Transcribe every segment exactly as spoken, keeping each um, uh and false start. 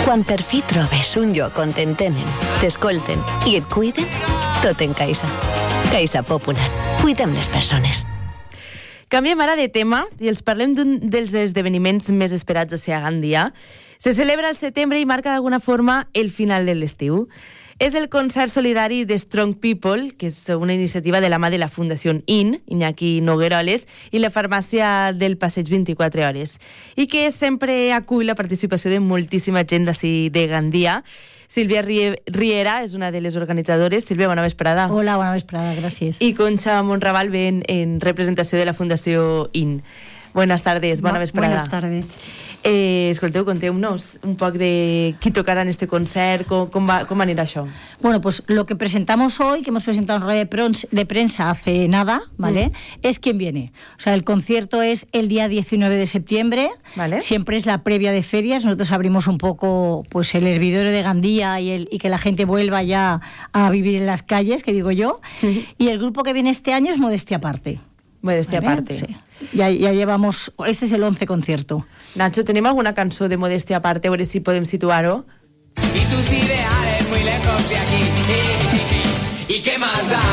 Quan per fi trobes un lloc on t'entenen, t'escolten i et cuiden, tot en Caixa. Caixa Popular. Cuidem les persones. Canviem ara de tema i els parlem d'un dels esdeveniments més esperats a Gandia. Se celebra al setembre i marca d'alguna forma el final de l'estiu. És el concert solidari de Strong People, que és una iniciativa de la mà de la Fundació I N, Iñaki Nogueroles, i la farmàcia del Passeig vint-i-quatre hores, i que sempre acull la participació de moltíssima gent d'ací de Gandia. Sílvia Riera és una de les organitzadores. Sílvia, bona vesprada. Hola, bona vesprada, gràcies. I Concha Monraval ven en representació de la Fundació I N. Buenas tardes, bona vesprada. Buenas tardes. Eh, escolteu, conteu-nos un poc de qui tocarà en este concert, com, com, va, com anirà això. Bueno, pues lo que presentamos hoy, que hemos presentado en rueda de prensa hace nada, ¿vale? Mm. Es quién viene. O sea, el concierto es el día diecinueve de septiembre, ¿vale? Siempre es la previa de ferias. Nosotros abrimos un poco pues el hervidero de Gandía y, el, y que la gente vuelva ya a vivir en las calles, que digo yo. Mm. Y el grupo que viene este año es Modestia Aparte. Modestia ¿Vale? Aparte. Sí. Ya, ya llevamos... Este es el once concierto. Nacho, ¿tenemos alguna canción de Modestia Aparte? A ver si podemos situar-ho. Y tus ideales muy lejos de aquí. ¿Y qué más da?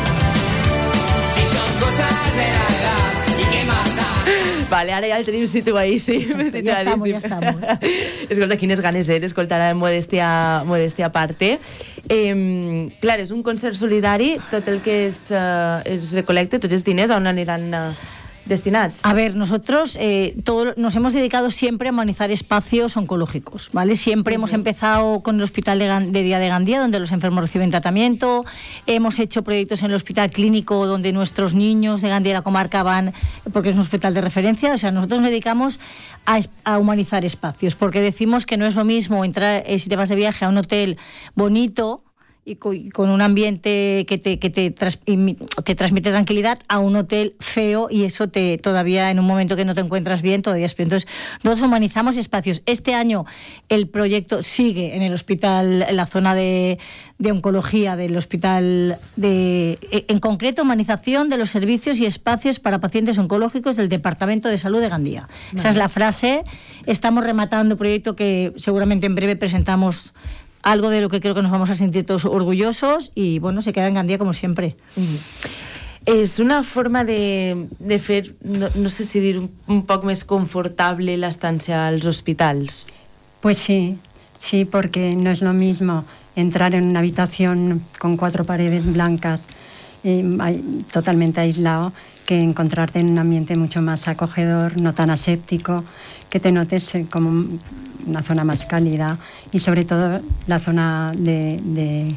Si son cosas de la edad. ¿Y qué más da? Vale, ara ja el tenim situadíssim. Exacte, ja estamos, ja estamos. Escolta, quines ganes, eh, d'escoltar Modestia, Modestia Aparte. Eh, clar, és un concert solidari, tot el que es, uh, es recolecta, tots els diners, on aniran uh, destinats? A ver, nosotros eh, todo, nos hemos dedicado siempre a humanizar espacios oncológicos, ¿vale? Siempre uh-huh. hemos empezado con el Hospital de, Gan- de Día de Gandía, donde los enfermos reciben tratamiento. Hemos hecho proyectos en el Hospital Clínico, donde nuestros niños de Gandía y la comarca van, porque es un hospital de referencia. O sea, nosotros nos dedicamos a, a humanizar espacios, porque decimos que no es lo mismo entrar, eh, si te vas de viaje a un hotel bonito y con un ambiente que te, que te, tras, te transmite tranquilidad, a un hotel feo, y eso te todavía en un momento que no te encuentras bien todavía es peor. Entonces nosotros humanizamos espacios. Este año el proyecto sigue en el hospital, en la zona de, de oncología del hospital de, en concreto, humanización de los servicios y espacios para pacientes oncológicos del Departamento de Salud de Gandía. Vale. Esa es la frase. Estamos rematando un proyecto que seguramente en breve presentamos, algo de lo que creo que nos vamos a sentir todos orgullosos, y bueno, se queda en Gandía como siempre. Mm. És una forma de, de fer, no, no sé si dir, un, un poc més confortable l'estància als hospitals. Pues sí, sí, porque no es lo mismo entrar en una habitación con cuatro paredes blancas eh, totalmente aislado, que encontrarte en un ambiente mucho más acogedor, no tan aséptico, que te notes como una zona más cálida, y sobre todo la zona de, de,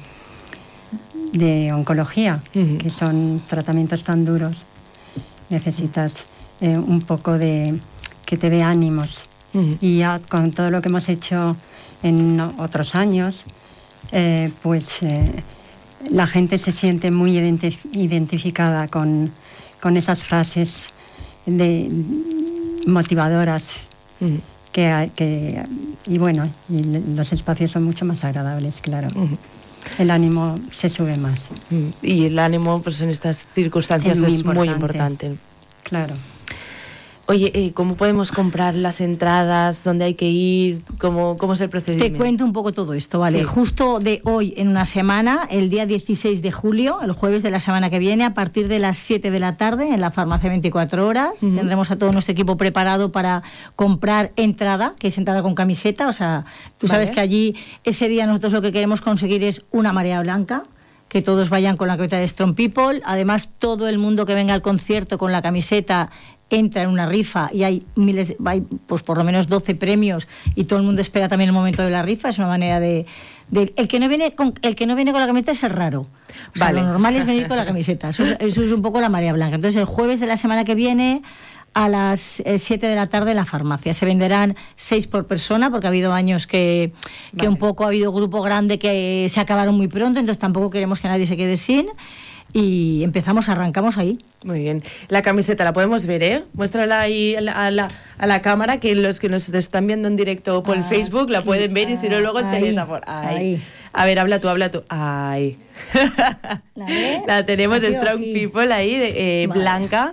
de oncología, uh-huh. que son tratamientos tan duros. Necesitas eh, un poco de que te dé ánimos. Uh-huh. Y ya con todo lo que hemos hecho en otros años, eh, pues eh, la gente se siente muy identi- identificada con, con esas frases de, motivadoras. Uh-huh. Que, que, y bueno, y los espacios son mucho más agradables, claro. Uh-huh. El ánimo se sube más. Uh-huh. Y el ánimo, pues en estas circunstancias, es muy, es es importante. muy importante. Claro. Oye, eh, ¿cómo podemos comprar las entradas? ¿Dónde hay que ir? ¿Cómo, cómo es el procedimiento? Te cuento un poco todo esto, ¿vale? Sí. Justo de hoy en una semana, el día dieciséis de julio, el jueves de la semana que viene, a partir de las siete de la tarde, en la farmacia veinticuatro horas, uh-huh. tendremos a todo nuestro equipo preparado para comprar entrada, que es entrada con camiseta. O sea, tú sabes vale. que allí, ese día, nosotros lo que queremos conseguir es una marea blanca, que todos vayan con la camiseta de Strong People. Además, todo el mundo que venga al concierto con la camiseta entra en una rifa, y hay miles de, hay pues por lo menos doce premios, y todo el mundo espera también el momento de la rifa. Es una manera de, de el que no viene con el que no viene con la camiseta es el raro. O vale. sea, lo normal es venir con la camiseta. Eso, eso es un poco la marea blanca. Entonces, el jueves de la semana que viene, a las siete de la tarde, en la farmacia. Se venderán seis por persona, porque ha habido años que, que vale. un poco ha habido grupo grande que se acabaron muy pronto, entonces tampoco queremos que nadie se quede sin. Y empezamos, arrancamos ahí. Muy bien. La camiseta la podemos ver, ¿eh? Muéstrala ahí a la, a la, a la cámara, que los que nos están viendo en directo por el Facebook la pueden ver, y si no, luego en Telesapor. Ahí. A ver, habla tú, habla tú. Ahí. ¿La ves? La tenemos, aquí, Strong aquí. People ahí, de, eh, vale. blanca.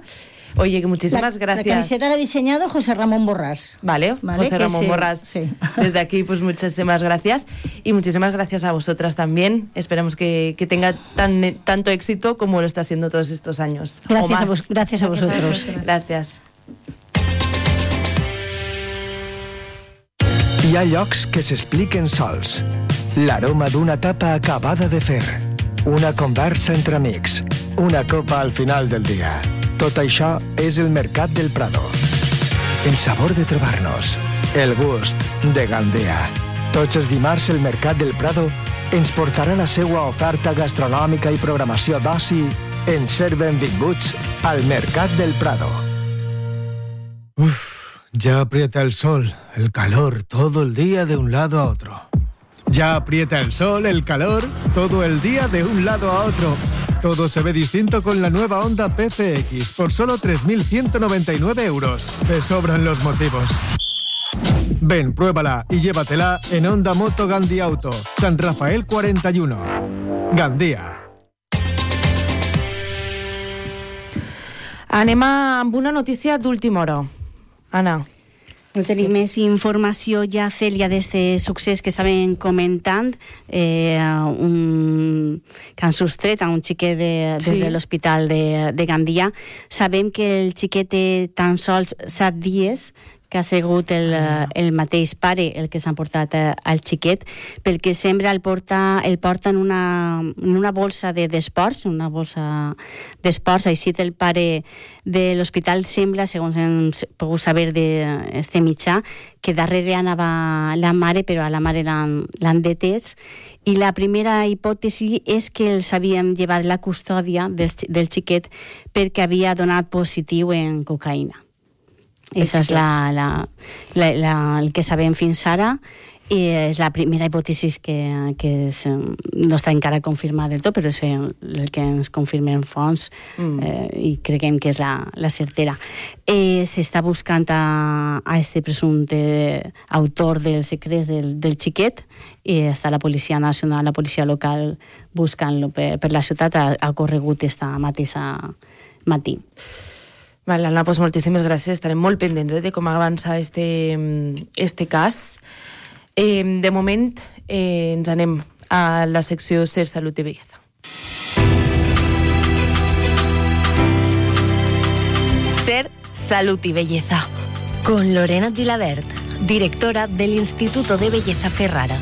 Oye, que muchísimas la, gracias. La camiseta la ha diseñado José Ramón Borrás. Vale, ¿Vale? José Ramón se, Borrás. Sí. Desde aquí, pues muchísimas gracias. Y muchísimas gracias a vosotras también. Esperamos que, que tenga tan, tanto éxito como lo está haciendo todos estos años. Gracias, a, vos, gracias a vosotros. Gracias. Hi ha llocs que s'expliquen sols. L'aroma d'una tapa acabada de fer. Una conversa entre amics. Una copa al final del dia. Tot això és el Mercat del Prado. El sabor de trobar-nos. El gust de Gandia. Tots els dimarts el Mercat del Prado ens portarà la seva oferta gastronòmica i programació d'oci en ser benvinguts al Mercat del Prado. Uf. Ya aprieta el sol, el calor, todo el día de un lado a otro. Ya aprieta el sol, el calor, todo el día de un lado a otro. Todo se ve distinto con la nueva Honda P C X por solo tres mil ciento noventa y nueve euros. Te sobran los motivos. Ven, pruébala y llévatela en Honda Moto Gandia Auto, San Rafael cuarenta y uno. Gandia. Anem amb una notícia d'última hora. Anna. No tenim més informació ja, Cèlia, d'este succés que estàvem comentant, eh, un, que han sostret a un xiquet de, des Sí. de l'hospital de, de Gandia. Sabem que el xiquet té tan sols set dies, que ha sigut el, el mateix pare el que s'ha portat al xiquet, perquè sempre el porta, el porta en, una, en una bolsa de, d'esports, una bolsa d'esports, així el pare de l'hospital sembla, segons hem pogut saber d'este mitjà, que darrere anava la mare, però a la mare l'han, l'han detès, i la primera hipòtesi és que els havien llevat la custòdia del, del xiquet perquè havia donat positiu en cocaïna. Això és la, la, la, la, el que sabem fins ara, i és la primera hipòtesi que, que és, no està encara confirmada del tot, però és el, el que ens confirmen fonts, mm. eh, i creiem que és la, la certera. Eh, s'està buscant a, a este presumpte autor dels secrets del, del xiquet, i està la Policia Nacional, la policia local buscant-lo per, per la ciutat. Ha, ha corregut esta mateixa matí. Vale, Anna, pues moltíssimes gràcies. Estarem molt pendents eh, de com avança este, este cas. Eh, de moment, eh, ens anem a la secció Ser, Salut i Belleza. Ser, Salud y Belleza. Con Lorena Gilabert, directora del Instituto de Belleza Ferrara.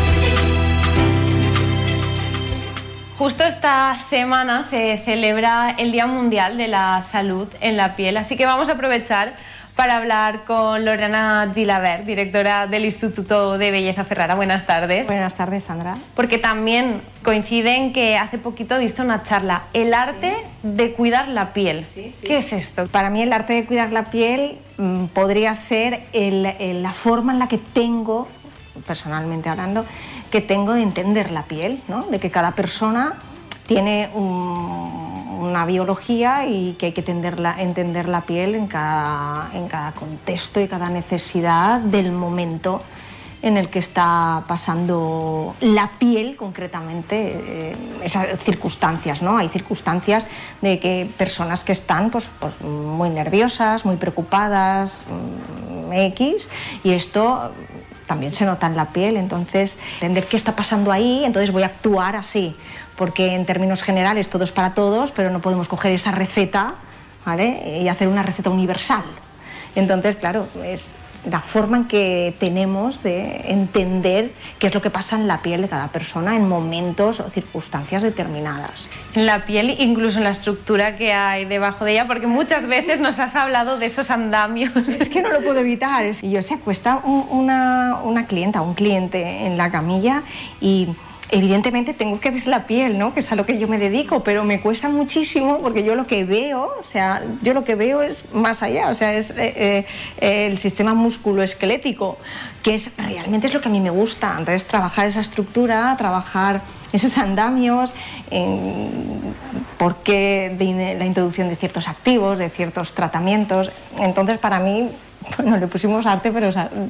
Justo esta semana se celebra el Día Mundial de la Salud en la Piel, así que vamos a aprovechar para hablar con Lorena Gilabert, directora del Instituto de Belleza Ferrara. Buenas tardes. Buenas tardes, Sandra. Porque también coinciden que hace poquito he visto una charla, el arte sí. de cuidar la piel. Sí, sí. ¿Qué es esto? Para mí el arte de cuidar la piel mmm, podría ser el, el, la forma en la que tengo, personalmente hablando, que tengo de entender la piel, ¿no? De que cada persona tiene un, una biología y que hay que entenderla, entender la piel en cada, en cada contexto y cada necesidad del momento en el que está pasando la piel concretamente, eh, esas circunstancias, ¿no? Hay circunstancias de que personas que están pues, pues, muy nerviosas, muy preocupadas, X, y esto también se nota en la piel, entonces entender qué está pasando ahí, entonces voy a actuar así, porque en términos generales todo es para todos, pero no podemos coger esa receta, ¿vale? Y hacer una receta universal. Entonces, claro, es la forma en que tenemos de entender qué es lo que pasa en la piel de cada persona en momentos o circunstancias determinadas. En la piel, incluso en la estructura que hay debajo de ella, porque muchas veces nos has hablado de esos andamios. Es que no lo puedo evitar. Y yo se acuesta un, una, una clienta, un cliente en la camilla y evidentemente tengo que ver la piel, ¿no? Que es a lo que yo me dedico, pero me cuesta muchísimo porque yo lo que veo, o sea, yo lo que veo es más allá, o sea, es eh, eh, el sistema musculoesquelético, que es realmente es lo que a mí me gusta. Entonces, trabajar esa estructura, trabajar esos andamios, en por qué de la introducción de ciertos activos, de ciertos tratamientos. Entonces, para mí, bueno, le pusimos arte, pero o sea,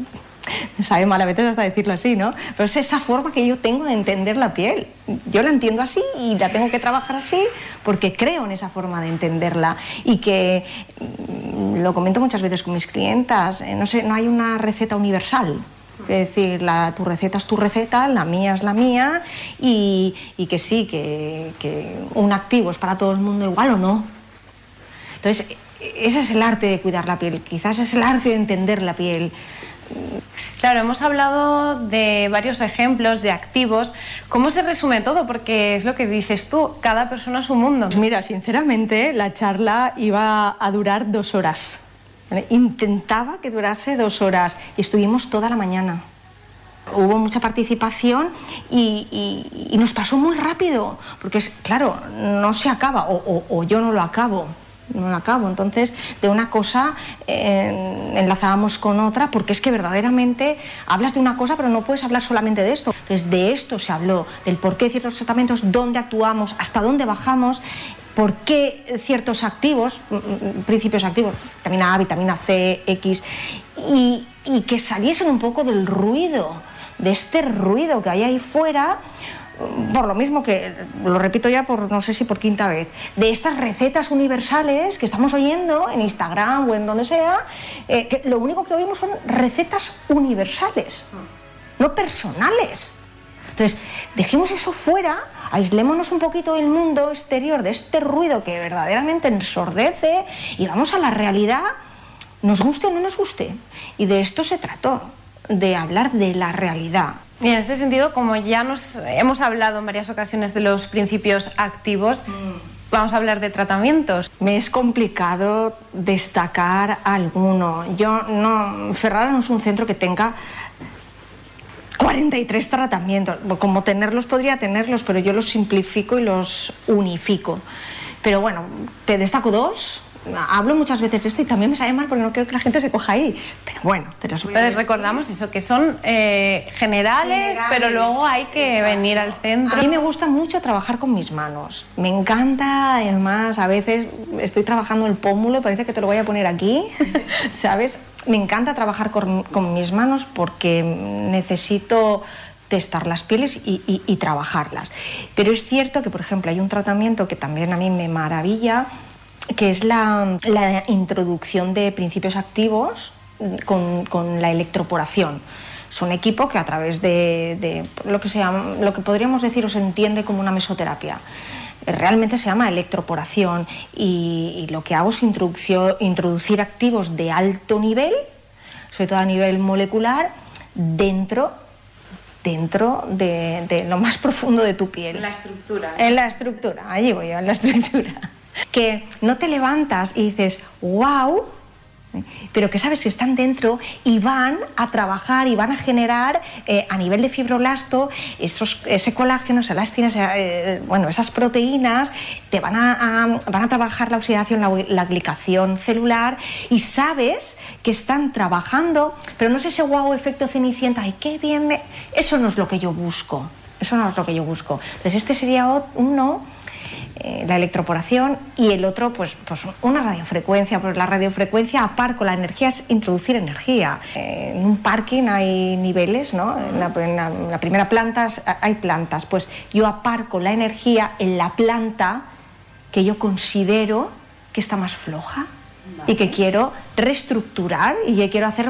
me sabe mal a veces hasta decirlo así, ¿no? Pero es esa forma que yo tengo de entender la piel. Yo la entiendo así y la tengo que trabajar así porque creo en esa forma de entenderla. Y que lo comento muchas veces con mis clientas, no sé, no hay una receta universal. Es decir, la, tu receta es tu receta, la mía es la mía, y, y que sí, que, que un activo es para todo el mundo igual o no. Entonces, ese es el arte de cuidar la piel, quizás es el arte de entender la piel. Claro, hemos hablado de varios ejemplos de activos. ¿Cómo se resume todo? Porque es lo que dices tú, cada persona es un mundo. Pues mira, sinceramente, la charla iba a durar dos horas. ¿Vale? Intentaba que durase dos horas y estuvimos toda la mañana. Hubo mucha participación y, y, y nos pasó muy rápido, porque, es, claro, no se acaba, o, o, o yo no lo acabo. no lo acabo. Entonces, de una cosa eh, enlazábamos con otra, porque es que verdaderamente hablas de una cosa, pero no puedes hablar solamente de esto. Entonces, de esto se habló, del por qué ciertos tratamientos, dónde actuamos, hasta dónde bajamos, por qué ciertos activos, principios activos, vitamina A, vitamina C, X, y, y que saliesen un poco del ruido, de este ruido que hay ahí fuera. Por lo mismo que, lo repito ya por no sé si por quinta vez, de estas recetas universales que estamos oyendo en Instagram o en donde sea, eh, que lo único que oímos son recetas universales, no personales. Entonces, dejemos eso fuera, aislémonos un poquito del mundo exterior, de este ruido que verdaderamente ensordece, y vamos a la realidad, nos guste o no nos guste. Y de esto se trató, de hablar de la realidad. Y en este sentido, como ya nos hemos hablado en varias ocasiones de los principios activos, mm. vamos a hablar de tratamientos. Me es complicado destacar alguno. Yo no, Ferrara no es un centro que tenga cuarenta y tres tratamientos. Como tenerlos podría tenerlos, pero yo los simplifico y los unifico. Pero bueno, te destaco dos. Hablo muchas veces de esto y también me sale mal porque no quiero que la gente se coja ahí. Pero bueno, te los voy a decir. Recordamos eso, que son eh, generales, generales, pero luego hay que exacto. venir al centro. A mí me gusta mucho trabajar con mis manos. Me encanta, además, a veces estoy trabajando el pómulo, parece que te lo voy a poner aquí, ¿sabes? Me encanta trabajar con, con mis manos porque necesito testar las pieles y, y, y trabajarlas. Pero es cierto que, por ejemplo, hay un tratamiento que también a mí me maravilla, que es la, la introducción de principios activos con, con la electroporación. Es un equipo que a través de, de lo, que se llama, lo que podríamos decir o se entiende como una mesoterapia, realmente se llama electroporación, y, y lo que hago es introducir activos de alto nivel, sobre todo a nivel molecular, dentro, dentro de, de lo más profundo de tu piel. En la estructura. En la estructura, allí voy yo, en la estructura. Que no te levantas y dices, wow, pero que sabes que están dentro y van a trabajar y van a generar eh, a nivel de fibroblasto esos, ese colágeno, esas elástinas, eh, bueno, esas proteínas, te van a, a, van a trabajar la oxidación, la, la glicación celular, y sabes que están trabajando, pero no es ese wow efecto cenicienta, ay, qué bien me... Eso no es lo que yo busco, eso no es lo que yo busco. Entonces este sería uno, Eh, la electroporación, y el otro pues, pues una radiofrecuencia. Pues la radiofrecuencia, aparco, la energía es introducir energía. Eh, en un parking hay niveles, ¿no? En la, en la, en la primera planta hay plantas, pues yo aparco la energía en la planta que yo considero que está más floja, vale, y que quiero reestructurar y que quiero hacer